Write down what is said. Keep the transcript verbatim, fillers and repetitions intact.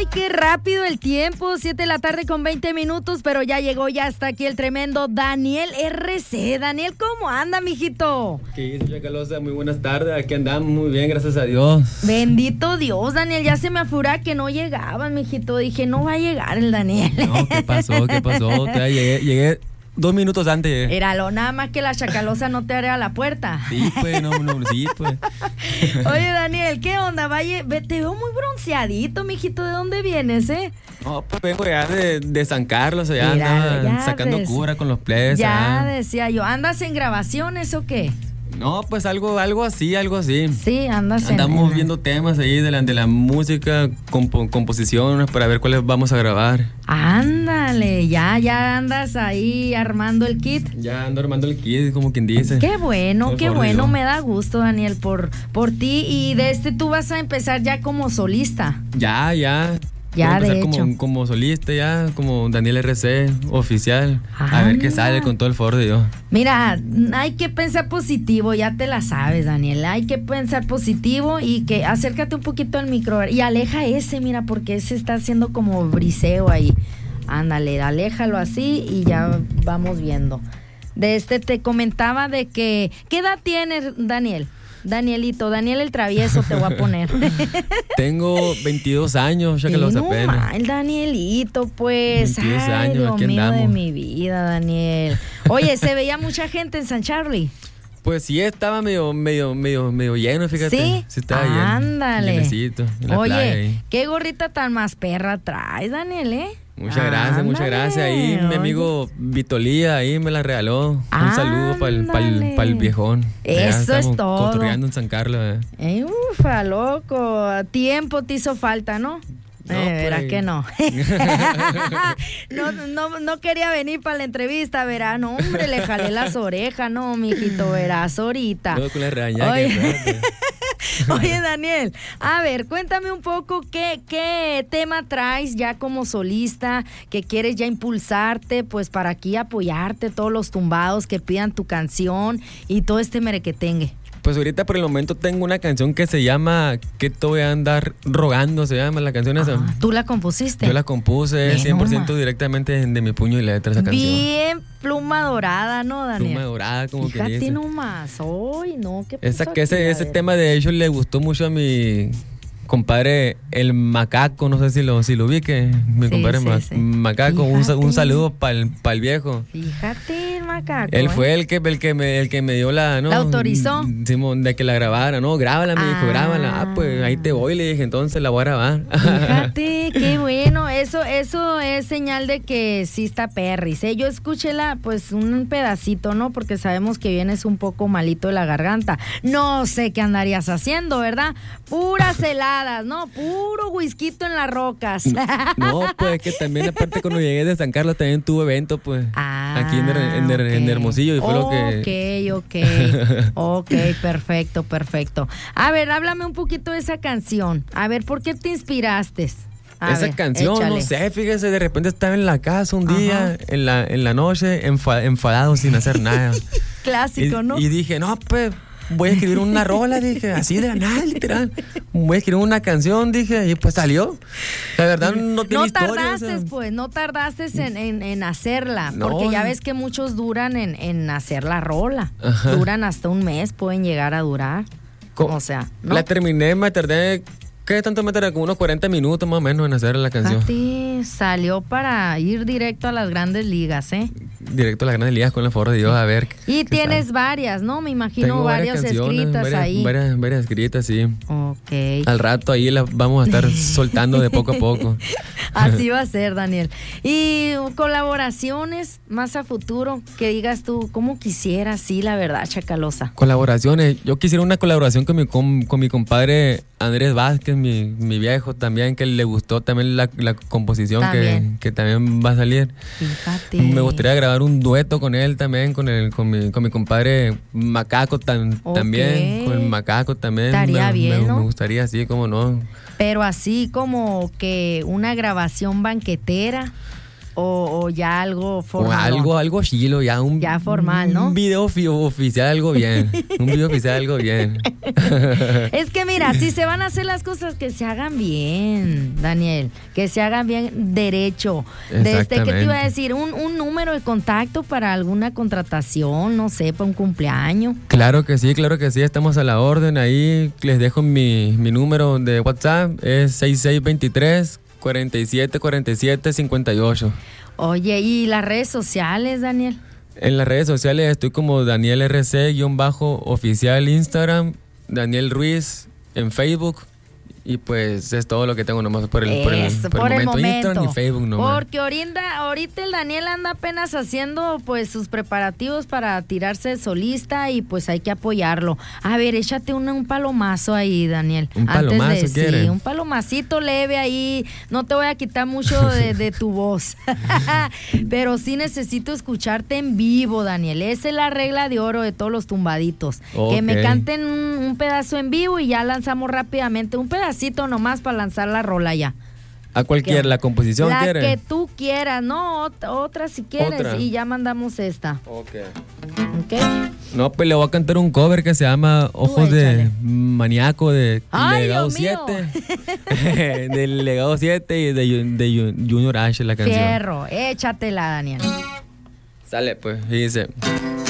Ay, qué rápido el tiempo, siete de la tarde con veinte minutos, pero ya llegó, ya está aquí el tremendo Daniel R C. Daniel, ¿cómo anda, mijito? ¿Qué dice, Chacalosa? Muy buenas tardes, aquí andamos muy bien, gracias a Dios. Bendito Dios, Daniel, ya se me afura que no llegaban, mijito. Dije, no va a llegar el Daniel. No, ¿qué pasó? ¿Qué pasó? Todavía llegué, llegué dos minutos antes. Llegué. Éralo, nada más que la Chacalosa no te abra la puerta. Sí, pues, no, no, sí, pues. Oye, Daniel, ¿qué onda? Vaya, te veo muy bronceadito, mijito. ¿De dónde vienes, eh? No, pues vengo ya de, de San Carlos, allá Mira, andaba ya sacando des- cura con los plebes. Ya ah. decía yo, ¿andas en grabaciones o qué? No, pues algo, algo así, algo así. Sí, andas en... Andamos en- viendo temas ahí de la, de la música, compo- composiciones para ver cuáles vamos a grabar. Ándale, ya, ya andas ahí armando el kit. Ya ando armando el kit, como quien dice. Qué bueno, Por qué favor, bueno, Dios. me da gusto, Daniel, por, por ti. Y de este tú vas a empezar ya como solista. Ya, ya. Ya, Voy a de empezar como, hecho. como solista ya, como Daniel R C, oficial. A ver qué Anda. sale con todo el favor de Dios. Mira, hay que pensar positivo, ya te la sabes, Daniel. Hay que pensar positivo y que acércate un poquito al micro y aleja ese, mira, porque ese está haciendo como briseo ahí. Ándale, aléjalo así y ya vamos viendo. De este te comentaba de que, ¿qué edad tienes, Daniel? Danielito, Daniel el travieso te voy a poner. Tengo veintidós años, ya que Sí, lo no sé. ma, el Danielito, pues. veintidós Ay, años, Dios aquí mío de andamos. mi vida, Daniel. Oye, se veía mucha gente en San Charlie. Pues sí, estaba medio, medio, medio, medio lleno, fíjate. ¿Sí? Sí, estaba lleno. Ándale. Llenecito, en la playa Oye, ahí. qué gorrita tan más perra traes, Daniel, ¿eh? Muchas gracias, muchas Ándale, gracias. Ahí mi oye. amigo Vitolía ahí me la regaló. Un saludo para el, para Ándale. el, para el viejón. Allá Eso es estamos todo. cotorreando en San Carlos. eh. Eh, ufa, loco. Tiempo te hizo falta, ¿no? No, eh, verás pues. que no. no, no. No quería venir para la entrevista, verás. No, hombre, le jalé las orejas, no, mijito, verás ahorita. Luego con la regañada que Oye. espérate. Oye, Daniel, a ver, cuéntame un poco qué, qué tema traes ya como solista, que quieres ya impulsarte, pues para aquí apoyarte, todos los tumbados que pidan tu canción y todo este merequetengue. Pues ahorita por el momento tengo una canción que se llama ¿Qué te voy a andar rogando? Se llama la canción esa. Ah, ¿tú la compusiste? Yo la compuse Ve cien por ciento nomás. directamente de mi puño y letra esa canción. Bien pluma dorada, ¿no, Daniel? Pluma dorada, como que Fíjate dice. nomás, hoy no, qué Esa, pasó que ese, aquí? A ese ver. tema de hecho le gustó mucho a mi compadre el Macaco, no sé si lo, si lo ubique, mi Sí, compadre sí, Ma- sí. Macaco, un, sa- un Fíjate. saludo para el, el viejo. Fíjate, el macaco. Él ¿eh? fue el que, el que me, el que me dio la, ¿no? ¿La autorizó? Simón, de que la grabara, no, grábala, me dijo, Ah. grábala. Ah, pues ahí te voy, le dije, entonces la voy a grabar. Fíjate, qué bueno, eso, eso es señal de que sí está perris, ¿eh? Yo escuché la, pues un pedacito, ¿no? Porque sabemos que vienes un poco malito de la garganta. No sé qué andarías haciendo, ¿verdad? Puras heladas, ¿no? Puro whisky en las rocas. No, pues que también aparte cuando llegué de San Carlos también tuve evento, pues. Ah, aquí en, Her- en, Her- en ok. Hermosillo y fue lo que... Ok, ok, ok, perfecto, perfecto. A ver, háblame un poquito de esa canción. A ver, ¿por qué te inspiraste? A Esa ver, canción, échale. no sé, fíjese, de repente estaba en la casa un Ajá. día, en la, en la noche, enfa- enfadado sin hacer nada. Clásico, y, ¿no? y dije, no, pues, voy a escribir una rola, dije, así de la nada, literal. Voy a escribir una canción, dije, y pues salió. La verdad no tiene No historia. o tardaste, sea. pues, no tardaste en, en, en hacerla, No. porque ya ves que muchos duran en, en hacer la rola. Ajá. Duran hasta un mes, pueden llegar a durar. Co- O sea, ¿no? La terminé, me tardé, ¿qué tanto me tardé? Como unos cuarenta minutos más o menos en hacer la canción. Fíjate, salió para ir directo a las grandes ligas, ¿eh? Directo a las grandes ligas con el favor de Dios, a ver. Y qué tienes sale. varias, ¿no? Me imagino Tengo varias canciones, escritas varias, ahí. Varias, varias escritas, sí. Ok. Al rato ahí las vamos a estar soltando de poco a poco. Así va a ser, Daniel. Y colaboraciones más a futuro, que digas tú, ¿cómo quisieras? Sí, la verdad, Chacalosa. Colaboraciones. Yo quisiera una colaboración con mi, com- con mi compadre Andrés Vázquez, mi, mi viejo también, que le gustó también la, la composición También. Que, que también va a salir. Fíjate. Me gustaría grabar un dueto con él también, con el, con mi, con mi compadre Macaco tan- Ok. también, con el Macaco también. Estaría me, bien, me- ¿no? me gustaría, sí, cómo no. Pero así como que una grabación banquetera. O, o ya algo O formal. algo, algo chilo, ya un... Ya formal, ¿no? Un video ofi- oficial, algo bien. Un video oficial, algo bien. Es que mira, si se van a hacer las cosas, que se hagan bien, Daniel. Que se hagan bien derecho. Desde que te iba a decir, un, un número de contacto para alguna contratación, no sé, para un cumpleaños. Claro que sí, claro que sí, estamos a la orden. Ahí les dejo mi, mi número de WhatsApp, es seis seis dos tres, cuarenta y siete, cuarenta y siete, cincuenta y ocho. Oye, ¿y las redes sociales, Daniel? En las redes sociales estoy como Daniel R C-oficial Instagram, Daniel Ruiz en Facebook. Y pues es todo lo que tengo nomás por el, por el, Eso, por por el el momento, momento. Instagram y Facebook nomás. Porque ahorita, ahorita el Daniel anda apenas haciendo pues sus preparativos para tirarse de solista y pues hay que apoyarlo. A ver, échate una, un palomazo ahí, Daniel. ¿Un palomazo Antes de, quiere? sí, un palomacito leve ahí. No te voy a quitar mucho de, de tu voz. Pero sí necesito escucharte en vivo, Daniel. Esa es la regla de oro de todos los tumbaditos. Ok. Que me canten un, un pedazo en vivo y ya lanzamos rápidamente un pedacito nomás para lanzar la rola ya. A cualquier, la composición La quiere. que tú quieras, no, ot- otra si quieres. Otra. Y ya mandamos esta. Ok. ¿Ok? No, pues le voy a cantar un cover que se llama Ojos échale. de Maníaco de ¡Ay, Legado Dios mío! siete. Del Legado siete y de, Ju- de Ju- Junior H la canción. Fierro, échatela, Daniel. Sale, pues, y dice.